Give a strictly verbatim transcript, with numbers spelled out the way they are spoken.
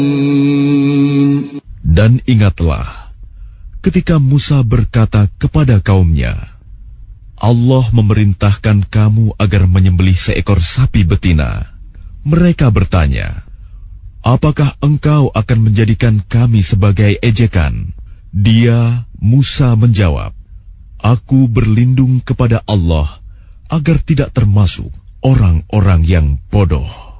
Dan ingatlah ketika Musa berkata kepada kaumnya, Allah memerintahkan kamu agar menyembelih seekor sapi betina. Mereka bertanya, apakah engkau akan menjadikan kami sebagai ejekan? Dia, Musa, menjawab, aku berlindung kepada Allah agar tidak termasuk orang-orang yang bodoh.